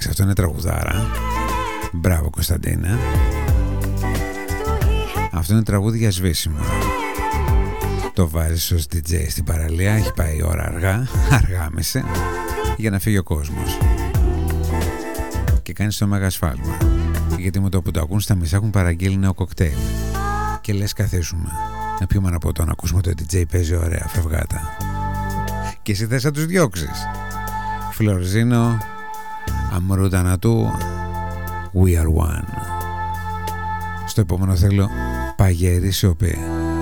Εντάξει, αυτό είναι τραγουδάρα. Μπράβο Κωνσταντίνα. Αυτό είναι τραγούδι για σβήσιμο. Το βάζεις ως DJ στην παραλία. Έχει πάει η ώρα αργά μεσέ, για να φύγει ο κόσμος. Και κάνεις το μέγα σφάλμα, γιατί με το που το ακούν στα μισά έχουν παραγγείλει νέο κοκτέιλ. Και λες καθίσουμε να πιούμε ένα ποτό, να ακούσουμε το DJ παίζει ωραία φευγάτα. Και εσύ θες να τους διώξεις. Φλωρζίνο, Αμρούτανατού, We are one. Στο επόμενο θέλω παγερή σιωπή.